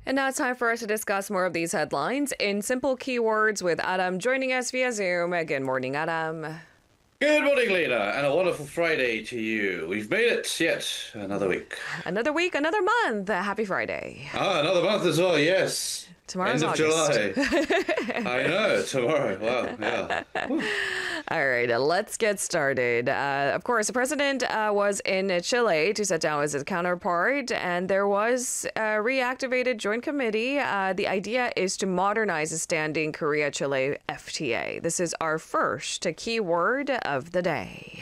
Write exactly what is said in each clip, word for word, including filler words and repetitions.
And now it's time for us to discuss more of these headlines in simple keywords with Adam joining us via Zoom. Good morning, Adam. Good morning, Lena, and a wonderful Friday to you. We've made it yet another week. Another week, another month. Happy Friday. Ah, another month as well, yes. Tomorrow's End of August. July. I know, tomorrow. Wow, yeah. Whew. All right, uh, let's get started. Uh, of course, the president uh, was in Chile to sit down with his counterpart, and there was a reactivated joint committee. Uh, the idea is to modernize the standing Korea-Chile F T A. This is our first keyword of the day.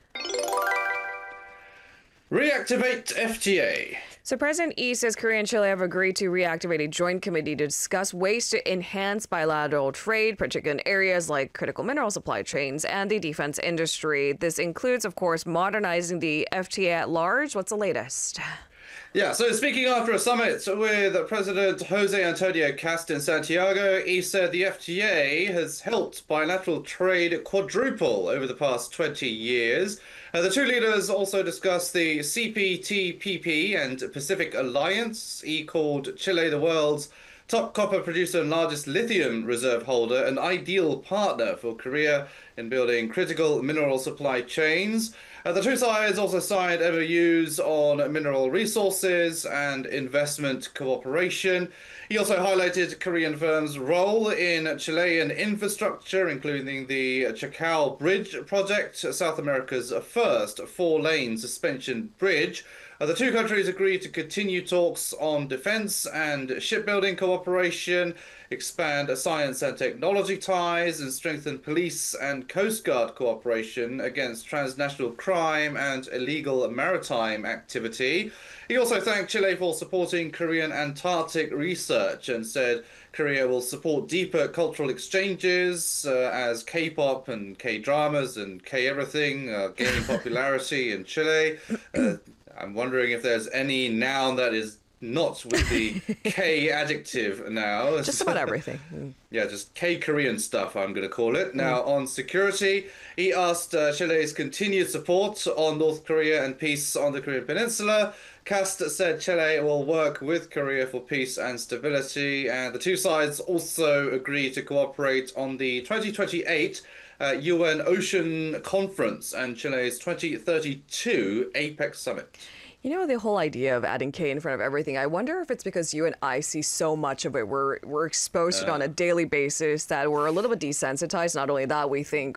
Reactivate F T A. So President Lee says Korea and Chile have agreed to reactivate a joint committee to discuss ways to enhance bilateral trade, particularly in areas like critical mineral supply chains and the defense industry. This includes, of course, modernizing the F T A at large. What's the latest? Yeah, so speaking after a summit with President Jose Antonio Cast in Santiago, he said the F T A has helped bilateral trade quadruple over the past twenty years. Uh, the two leaders also discussed the C P T P P and Pacific Alliance. He called Chile the world's top copper producer and largest lithium reserve holder, an ideal partner for Korea in building critical mineral supply chains. Uh, the two sides also signed M O Us on mineral resources and investment cooperation. He also highlighted Korean firms' role in Chilean infrastructure, including the Chacao Bridge project, South America's first four-lane suspension bridge. Uh, the two countries agreed to continue talks on defense and shipbuilding cooperation, expand science and technology ties, and strengthen police and Coast Guard cooperation against transnational crime and illegal maritime activity. He also thanked Chile for supporting Korean Antarctic research and said Korea will support deeper cultural exchanges uh, as K-pop and K-dramas and K-everything are gaining popularity in Chile. Uh, I'm wondering if there's any noun that is not with the K adjective now. Just about everything. Yeah, just K-Korean stuff, I'm going to call it. Now, mm. on security, he asked uh, Chile's continued support on North Korea and peace on the Korean Peninsula. Cast said Chile will work with Korea for peace and stability, and the two sides also agreed to cooperate on the twenty twenty-eight uh, U N Ocean Conference and Chile's twenty thirty-two APEC Summit. You know, the whole idea of adding K in front of everything, I wonder if it's because you and I see so much of it. We're, we're exposed to it on a daily basis that we're a little bit desensitized. Not only that, we think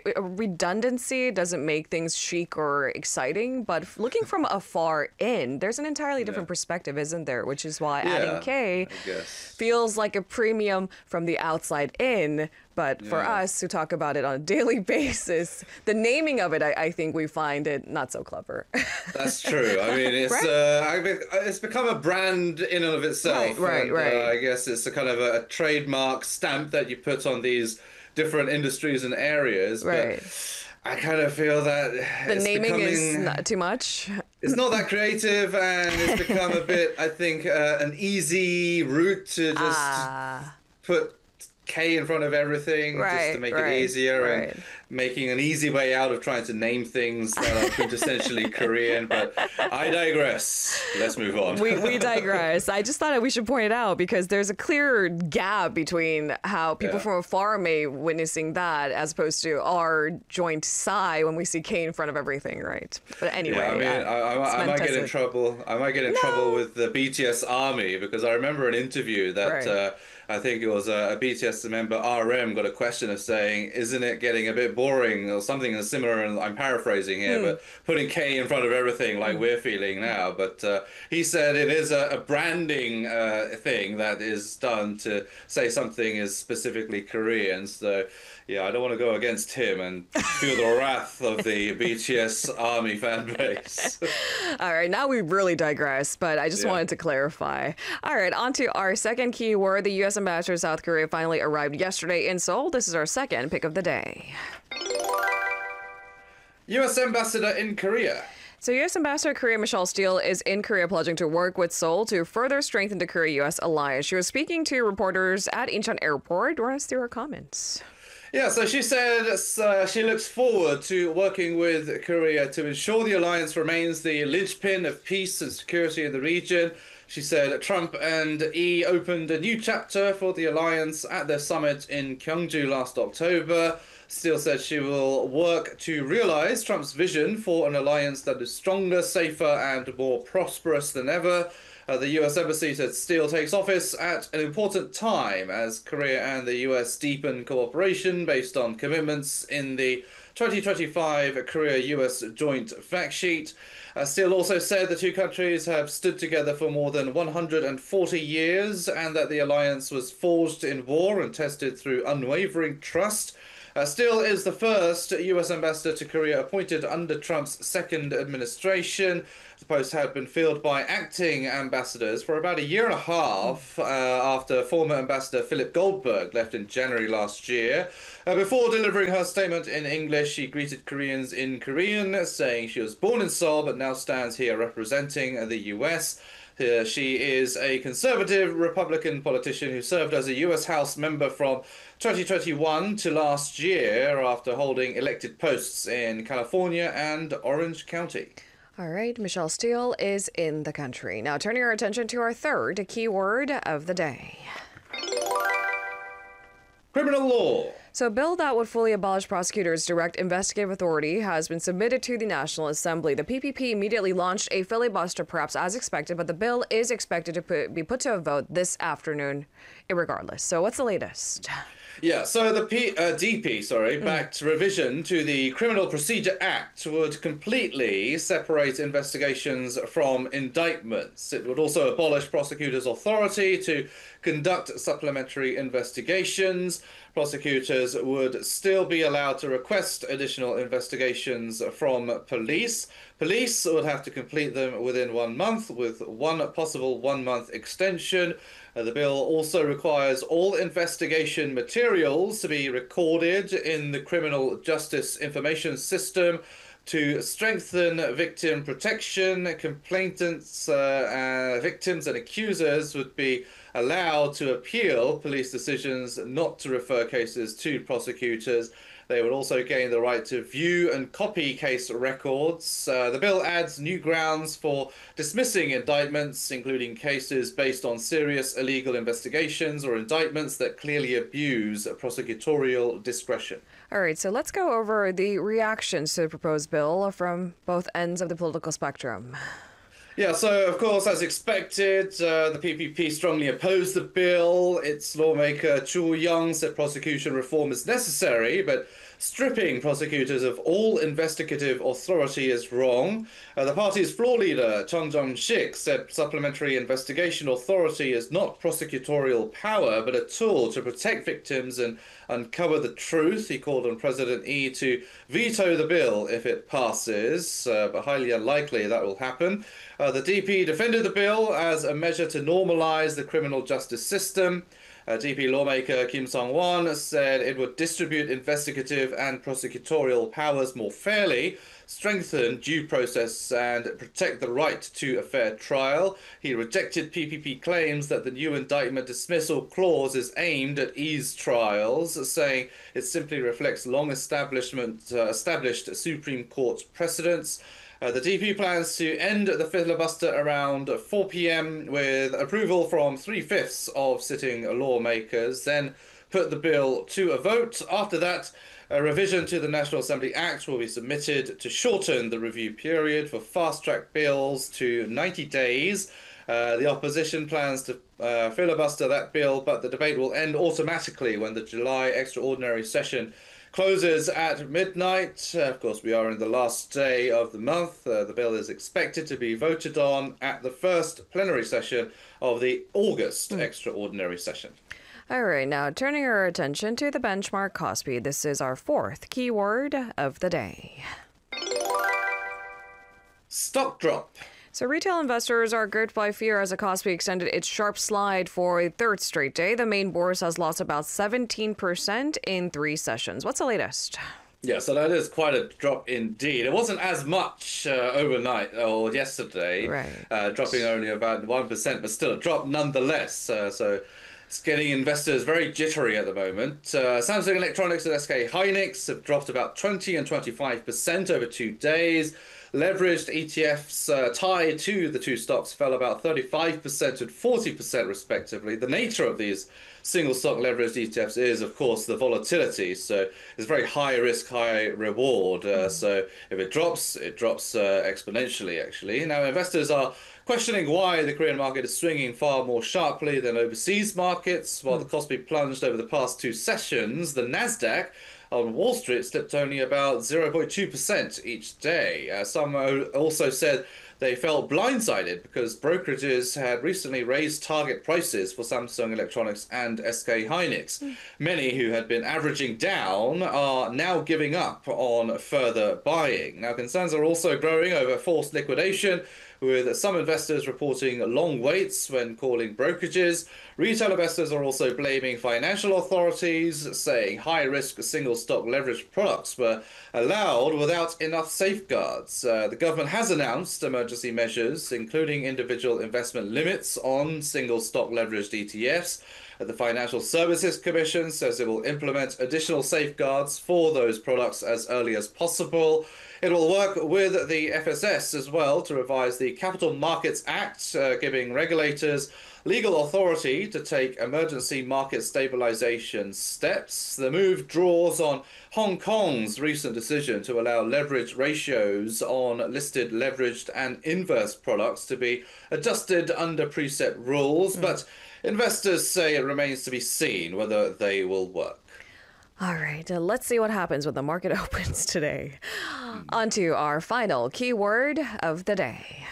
redundancy doesn't make things chic or exciting, but looking from afar in, there's an entirely different yeah. perspective, isn't there? Which is why yeah, adding K feels like a premium from the outside in. But for yeah. us who talk about it on a daily basis, the naming of it, I, I think we find it not so clever. That's true. I mean, it's right? uh, it's become a brand in and of itself. Right, right, and, right. Uh, I guess it's a kind of a, a trademark stamp that you put on these different industries and areas. Right. But I kind of feel that the it's naming becoming, is not too much. It's not that creative, and it's become a bit, I think, uh, an easy route to just ah. put K in front of everything, right, just to make right, it easier, right. and making an easy way out of trying to name things that are quintessentially Korean. But I digress. Let's move on. We, we digress. I just thought that we should point it out because there's a clear gap between how people yeah. from afar may witnessing that as opposed to our joint sigh when we see K in front of everything, right? But anyway, yeah, I mean, uh, I, I, I might get in trouble. I might get in no. trouble with the B T S Army because I remember an interview that. Right. Uh, I think it was a, a B T S member, R M, got a question of saying, isn't it getting a bit boring or something similar, and I'm paraphrasing here, mm. but putting K in front of everything like mm. we're feeling now. But uh, he said it is a, a branding uh, thing that is done to say something is specifically Korean. So, yeah, I don't want to go against him and feel the wrath of the B T S Army fan base. All right, now we really digress, but I just yeah. wanted to clarify. All right, on to our second keyword. The U S ambassador to South Korea finally arrived yesterday in Seoul. This is our second pick of the day. U S ambassador in Korea. So U S Ambassador to Korea Michelle Steele is in Korea pledging to work with Seoul to further strengthen the Korea-U S alliance. She was speaking to reporters at Incheon Airport. Run us through her comments. Yeah, so she said uh, she looks forward to working with Korea to ensure the alliance remains the linchpin of peace and security in the region. She said Trump and E opened a new chapter for the alliance at their summit in Gyeongju last October. Steele said she will work to realize Trump's vision for an alliance that is stronger, safer, and more prosperous than ever. Uh, the U S Embassy said Steele takes office at an important time as Korea and the U S deepen cooperation based on commitments in the twenty twenty-five Korea-U S Joint Fact Sheet. Uh, Steele also said the two countries have stood together for more than one hundred forty years and that the alliance was forged in war and tested through unwavering trust. Uh, Steele is the first U S ambassador to Korea appointed under Trump's second administration. The post had been filled by acting ambassadors for about a year and a half uh, after former ambassador Philip Goldberg left in January last year. Uh, before delivering her statement in English, she greeted Koreans in Korean, saying she was born in Seoul but now stands here representing the U S. Uh, she is a conservative Republican politician who served as a U S House member from twenty twenty-one to last year after holding elected posts in California and Orange County. All right, Michelle Steele is in the country. Now turning our attention to our third keyword of the day. Criminal law. So a bill that would fully abolish prosecutors' direct investigative authority has been submitted to the National Assembly. The P P P immediately launched a filibuster, perhaps as expected, but the bill is expected to put, be put to a vote this afternoon, regardless. So what's the latest? Yeah, so the P, uh, D P, sorry, backed mm. revision to the Criminal Procedure Act would completely separate investigations from indictments. It would also abolish prosecutors' authority to conduct supplementary investigations. Prosecutors would still be allowed to request additional investigations from police. Police would have to complete them within one month, with one possible one-month extension. Uh, the bill also requires all investigation materials to be recorded in the Criminal Justice Information System to strengthen victim protection. Complainants, uh, uh, victims and accusers would be allowed to appeal police decisions not to refer cases to prosecutors. They would also gain the right to view and copy case records. Uh, the bill adds new grounds for dismissing indictments, including cases based on serious illegal investigations or indictments that clearly abuse prosecutorial discretion. All right, so let's go over the reactions to the proposed bill from both ends of the political spectrum. Yeah, so of course, as expected, uh, the P P P strongly opposed the bill. Its lawmaker Chu Young said prosecution reform is necessary, but stripping prosecutors of all investigative authority is wrong. Uh, the party's floor leader, Chung Jong-sik, said supplementary investigation authority is not prosecutorial power, but a tool to protect victims and uncover the truth. He called on President Yi to veto the bill if it passes, uh, but highly unlikely that will happen. Uh, the D P defended the bill as a measure to normalize the criminal justice system. Uh, D P lawmaker Kim Song-won said it would distribute investigative and prosecutorial powers more fairly, strengthen due process, and protect the right to a fair trial. He rejected P P P claims that the new indictment dismissal clause is aimed at ease trials, saying it simply reflects long establishment, uh, established Supreme Court precedents. Uh, the D P plans to end the filibuster around four p.m. with approval from three-fifths of sitting lawmakers, then put the bill to a vote. After that, a revision to the National Assembly Act will be submitted to shorten the review period for fast-track bills to ninety days. Uh, the opposition plans to uh, filibuster that bill, but the debate will end automatically when the July extraordinary session closes at midnight. Uh, of course, we are in the last day of the month. Uh, the bill is expected to be voted on at the first plenary session of the August mm. extraordinary session. All right, now turning our attention to the benchmark Kospi. This is our fourth keyword of the day. Stock drop. So retail investors are gripped by fear as the Kospi extended its sharp slide for a third straight day. The main bourse has lost about seventeen percent in three sessions. What's the latest? Yeah, so that is quite a drop indeed. It wasn't as much uh, overnight or yesterday, right. uh, dropping only about one percent, but still a drop nonetheless. Uh, so it's getting investors very jittery at the moment. Uh, Samsung Electronics and S K Hynix have dropped about twenty and twenty-five percent over two days. leveraged E T Fs uh, tied to the two stocks fell about thirty-five percent and forty percent respectively. The nature of these single stock leveraged E T Fs is, of course, the volatility. So it's very high risk, high reward. Uh, so if it drops, it drops uh, exponentially, actually. Now, investors are questioning why the Korean market is swinging far more sharply than overseas markets. While the Kospi plunged over the past two sessions, the Nasdaq on Wall Street slipped only about zero point two percent each day. Uh, some also said they felt blindsided because brokerages had recently raised target prices for Samsung Electronics and S K Hynix. Mm. Many who had been averaging down are now giving up on further buying. Now, concerns are also growing over forced liquidation, with some investors reporting long waits when calling brokerages. Retail investors are also blaming financial authorities, saying high-risk single-stock leveraged products were allowed without enough safeguards. Uh, the government has announced emergency measures, including individual investment limits on single-stock leveraged E T Fs. The Financial Services Commission says it will implement additional safeguards for those products as early as possible. It will work with the F S S as well to revise the Capital Markets Act, uh, giving regulators legal authority to take emergency market stabilization steps. The move draws on Hong Kong's recent decision to allow leverage ratios on listed leveraged and inverse products to be adjusted under preset rules, mm. but investors say it remains to be seen whether they will work. All right, uh, let's see what happens when the market opens today. Mm. On to our final keyword of the day.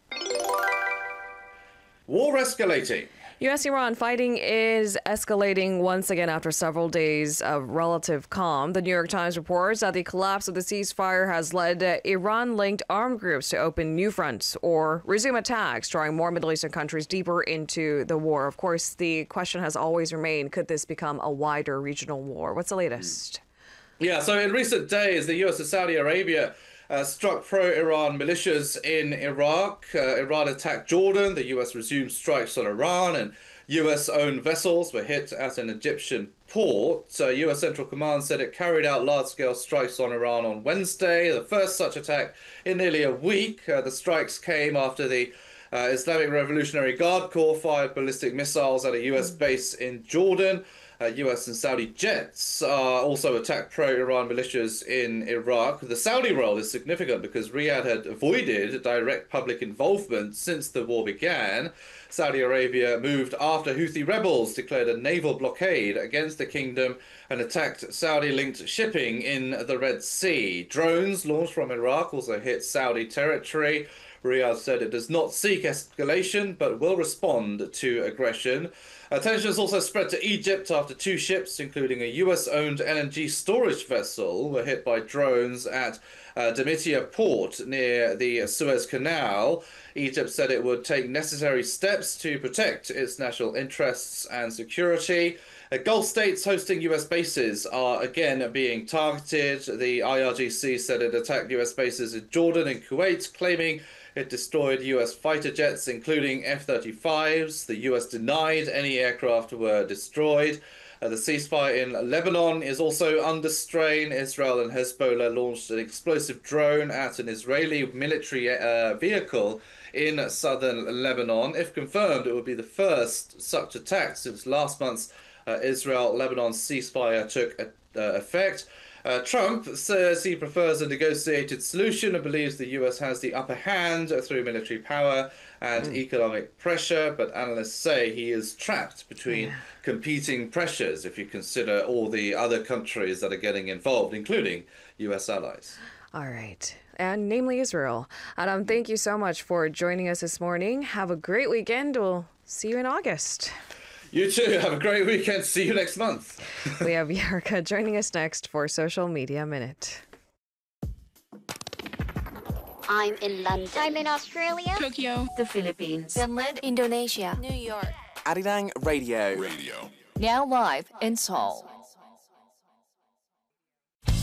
War escalating. U S Iran fighting is escalating once again after several days of relative calm. The New York Times reports that the collapse of the ceasefire has led uh, Iran-linked armed groups to open new fronts or resume attacks, drawing more Middle Eastern countries deeper into the war. Of course, the question has always remained, could this become a wider regional war? What's the latest? Yeah, so in recent days, the U S and Saudi Arabia Uh, struck pro-Iran militias in Iraq. Uh, Iran attacked Jordan. The U S resumed strikes on Iran, and U S-owned vessels were hit at an Egyptian port. Uh, U S Central Command said it carried out large-scale strikes on Iran on Wednesday, the first such attack in nearly a week. Uh, the strikes came after the uh, Islamic Revolutionary Guard Corps fired ballistic missiles at a U S base in Jordan. Uh, U S and Saudi jets uh, also attacked pro-Iran militias in Iraq. The Saudi role is significant because Riyadh had avoided direct public involvement since the war began. Saudi Arabia moved after Houthi rebels declared a naval blockade against the kingdom and attacked Saudi-linked shipping in the Red Sea. Drones launched from Iraq also hit Saudi territory. Riyadh said it does not seek escalation, but will respond to aggression. Uh, tensions also spread to Egypt after two ships, including a U S-owned L N G storage vessel, were hit by drones at uh, Damietta port near the Suez Canal. Egypt said it would take necessary steps to protect its national interests and security. Uh, Gulf states hosting U S bases are again being targeted. The I R G C said it attacked U S bases in Jordan and Kuwait, claiming it destroyed U S fighter jets, including F thirty-fives. The U S denied any aircraft were destroyed. Uh, the ceasefire in Lebanon is also under strain. Israel and Hezbollah launched an explosive drone at an Israeli military uh, vehicle in southern Lebanon. If confirmed, it would be the first such attack since last month's uh, Israel-Lebanon ceasefire took uh, effect. Uh, Trump says he prefers a negotiated solution and believes the U S has the upper hand through military power and mm. economic pressure, but analysts say he is trapped between yeah. competing pressures if you consider all the other countries that are getting involved, including U S allies. All right. And namely Israel. Adam, thank you so much for joining us this morning. Have a great weekend. We'll see you in August. You too. Have a great weekend. See you next month. We have Yarka joining us next for Social Media Minute. I'm in London. I'm in Australia. Tokyo. The Philippines. Finland. Indonesia. New York. Arirang Radio. Radio. Now live in Seoul.